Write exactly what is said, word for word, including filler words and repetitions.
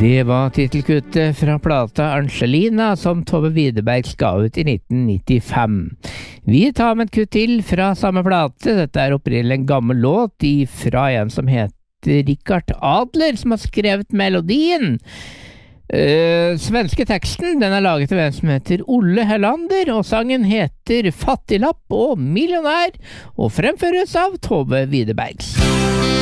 Det var titelkuttet fra plata Angelina som Tove Widerberg ga ut i nitten nittifem. Vi tar med et kutt til fra samme plate. Dette er opprinnelig en gammel låt fra en som heter Richard Adler, som har skrevet melodien. Uh, svenske teksten, den er laget av en som heter Olle Hellander, og sangen heter Fattiglapp og millionær, og fremføres av Tove Widerberg.